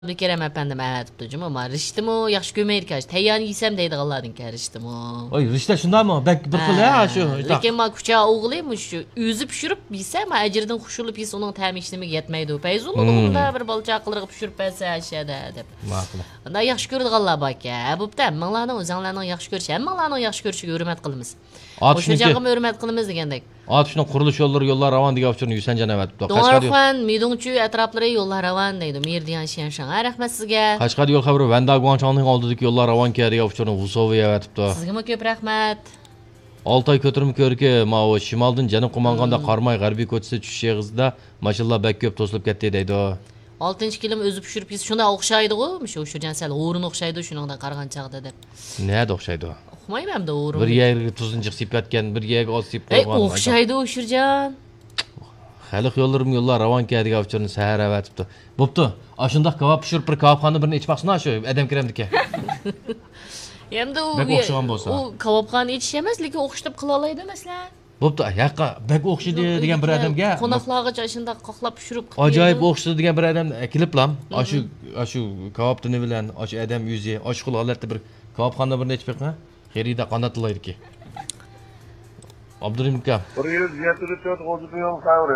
Bir kerem efendim dipti ama riştim o yaxşı kömeyir kaç. Teyyan yesem deydi Allah'ın ki riştim o. Oy rişte şunda mı? Bek bir kıl ya şu. Lekin ma kuchağı oğulaymış şu. Üzü pişirip yesem acırdan kuşulup yese onun tam işlemi yetmeydi o. Peyzulu onda bir balıca qılırıp pişirip belse aşağıda dep. Maqul. Onda yaxşı gördük Allah bak ya. Bu da manglarning o'zinglarning yaxşı görüşü. Manglarning yaxşı görüşüge hürmet qilamiz. O'sha jaqim hürmet qilamiz degandek. Atışının quruluş yollar ravan degan uçurni Yusan Janavatibdi. Doğruxan Midungchu atroflari yo'llar ravan deydi. Merdiyan Shanshan. Rahmat sizga. Qashqar yo'l xabari Vanda Guanchongning oldidagi yo'llar ravan degan uçurni Vusovi yavatibdi. Sizga ko'p rahmat. Altay ko'tirib ko'rki, mao shimoldan janub qumanganda qarmay g'arbiy ko'chasi tushish yig'izida mashallah bak ko'p to'silib ketdi deydi. 6-kilim o'zi pishirib yesa shunda o'xshaydi-ku. O'sha jansal o'rin o'xshaydi shuningdan qarg'an chaqda deb. Nada o'xshaydi? Uqmayman-da o'rin. Bir yerga tuzini jiqsib ketgan, bir yerga osib qo'ygan. O'xshaydi o'shirjan. Xalq yo'llar ravan degan uçurni sahar yavatibdi. Bo'pti. Ashundaq kebab pishirib bir kebabxona birini ichib baqsana shu adam kiramdiki. Endi u o'xshagan bo'lsa. U kebabxona ichish emas, lekin o'xshitib qila oladi masalan. Bo'pti, yaqqa bak o'xshidi degan bir odamga qo'noqlarga shunda qoqlab pishirib ajoyib o'xshidi degan bir odam keliblam. Shu kebabni bilan shu odam yuzi, oshqul holatda bir kebabxona birini ichib baqma. Xerida qanotlaydi. Abdurim aka. 174 Qo'ziqo'yon qavri.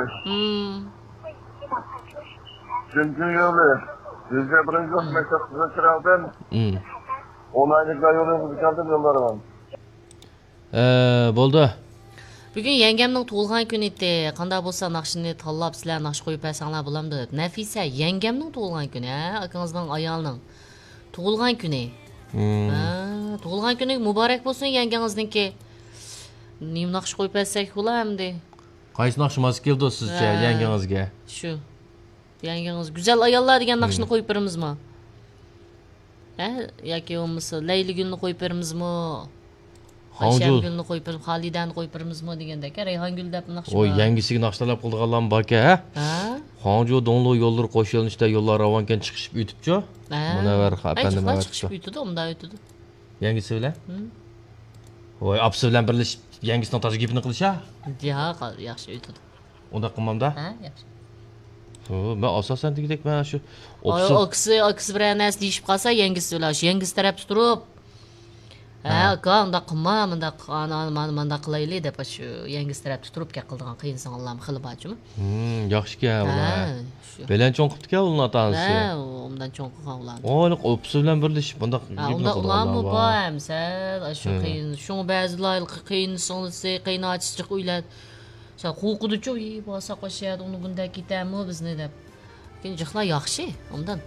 Chunki yo'li. Bizga birinchi maktab qizilchiroqdan 10 oyliklar yo'lingizni kaldim yo'llarim. Bo'ldi. Bugun yangamning tug'ilgan kuni edi. Qanday bo'lsa naqshini tanlab sizlar naqsh qo'yib bersanglar bo'lamdi. Nafisa yangamning tug'ilgan kuni, akangizning ayolning tug'ilgan kuni. Tug'ilgan kuni muborak bo'lsin yangangizningki. Nim naqsh qo'yib bersak bo'lamdi. Qaysi naqsh mos keldi sizcha yangangizga? Shu. Yangangiz go'zal ayollar degan naqshni qo'yib beramizmi? Yoki bo'lmasa Layli gulni qo'yib beramizmi? Xonjul gulni qo'yib berib, Xolidani qo'yib beramizmi degandek, Rayhon gul deb naqsh. Oy, yangisiga naqshtalab qilganlar baka, ha? Xonjul donlo yo'llar qo'shilishda yo'llar ravankan chiqishib o'tibchi. Munavar apandima chiqishib o'tdi, unda o'tdi. Yangisi bilan? Voy, apsi bilan birlashib yangisini tashi gapini qilisha? Yo'q, yaxshi o'tdi. Unda qilmamda? Yaxshi. Ben asasen degidek ben şu oksi bilan nas deyishib qolsa yangisi bilan yangisi tarafda turib unda qilma manda qilaylik deb shu yangisi tarafda turib qildigan qiyin sonlarni qilib ochimi yaxshi ka ular bilan cho'ng qilibdi-ku ularning atanisi undan cho'ng qilgan ular oyliq opsi bilan birlashib bunda ularmi bo'lsa shu qiyin shu ba'zilar qiyin sonlisi qiyin ochishchiq uylar qo'rquvdi-ku, bo'lsa qo'shadi, uni bunday ketamiz bizni deb. Lekin jiqlar yaxshi, undan.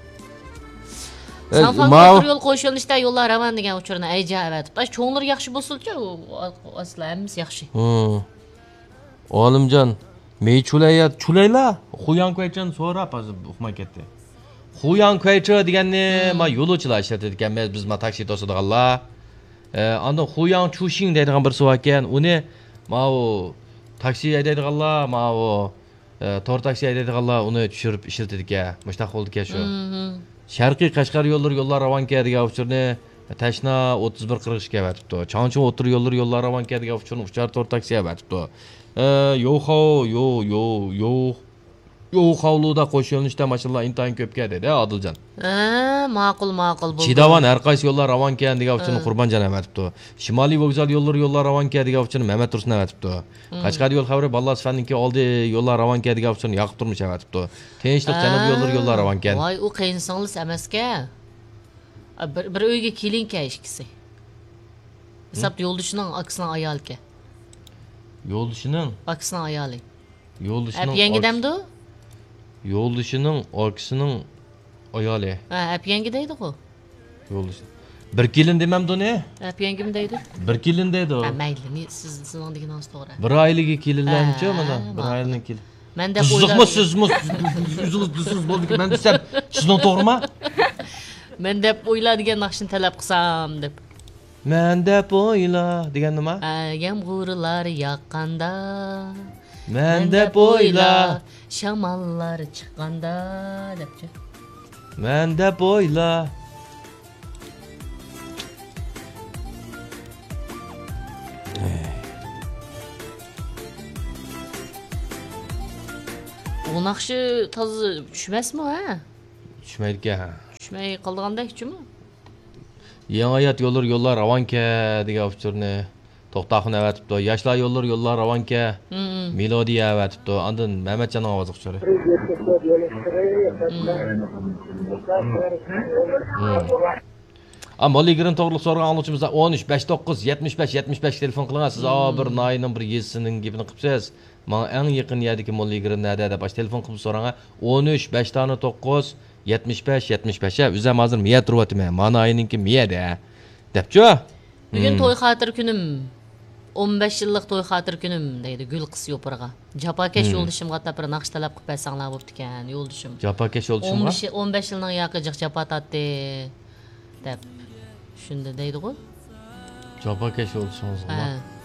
Sanfan yo'l qo'shilishda yo'llar ravan degan uchurni ayja avatib. Cho'nglar yaxshi bo'lsa-chi, aslan hammasi yaxshi. Olimjon, mey chulaylar, Xuyan Qo'ychan so'rab uqmay ketdi. Xuyan Qo'ychi deganni men yo'lovchilar ishlatadigan biz taksi to'sadiganlar. Anda Xuyan Chushing deydigan bir so'z ekan, uni men taksi haydaydiganlar, ma'o tor taksi haydaydiganlar uni tushirib ishlatadiga, mushtaq bo'ldi-ku shu. Sharqiy Qashqar yo'llar ravanka degan uchurni Tashna 3140 ga batibdi. Chonchun o'tir yo'llar ravanka degan uchurni uchar tor taksiga batibdi. Yo'q hovluda qo'shilishda mashallah intayin ko'pga dedi Odiljon. Ma'qul bo'ldi. Chidavan har qaysi yo'llar ravanka degan uchurni Qurbonjon avatibdi. Shimoliy vokzal yo'llar ravanka degan uchurni Mehmet Tursun avatibdi. Qashqar yo'l xabari Ballas fanninki oldi yo'llar ravanka degan uchurni Yaqub Turmush avatibdi. Tinchlik janubiy yo'llar ravanka. Voy, u qiyin sonlis emas-ku. Bir uyga kelinka ishkisi. Hisob yo'ldishining aksining ayolga. Yo'ldishining aksining ayoli. Yo'ldishining yangidamdi? Yo'ldishining orkisining ayoli. Ap yangi deydi-ku. Yo'ldish. Bir kelin demamdi uni? Ap yangim deydi. Bir kelin deydi o. Mayli, sizning deganingiz to'g'ri. Bir oilaga kelinlarmi-chi mana? Bir oilaning kelin. Men deb o'yladim. Sizmi? Siz bo'ldiki, men desam, sizning to'g'rimi? Men deb o'yladigan naqshni talab qilsam deb. Men deb o'yla degan nima? Yomg'irlar yoqqanda. Men deb o'yla, shamollar chiqqanda debchi. Men deb o'yla. O naqshi toza tushmasmi, ha? Tushmaydi-ku. Tushmay qolgandakchimi? Yangi hayot yo'llar ravanka degan uchurni to'xtaqni avatibdi. Yoshlar yo'llar ravanka. Melodiya avatibdi. Andan Mehmetcanning ovozi chiqadi. Molly Green to'g'riliq so'ragan angluvchimizdan 13 59 75 75 telefon qiling. Siz bir noyning bir yesining gapini qilibsiz. Menga eng yaqin yerdagi Molly Green nada deb telefon qilib so'ragan 13 5 tane 9 75 75 o'zim hozir miya turyapman. Mana ayninki miyada debchi. Bugun to'y xotir kunim. 15 yillik to'y xotir kunim deydi Gul qiz yo'pirga. Japakesh yo'ldishimga atab bir naqsh talab qilib bersanglar bo'pti ekan yo'ldishim. Japakesh yo'ldishimga 15 yilning yoqi jiq japa tatdi deb shunda deydi-ku. Japakesh yo'ldishimizga.